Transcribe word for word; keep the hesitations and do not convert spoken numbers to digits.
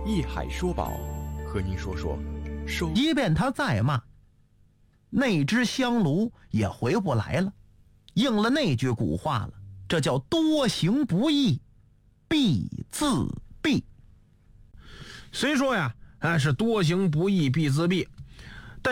艺海说宝和您说说收。 即便他再骂，那只香炉也回不来了，应了那句古话了，这叫多行不义必自毙。 虽说呀，哎是多行不义必自毙，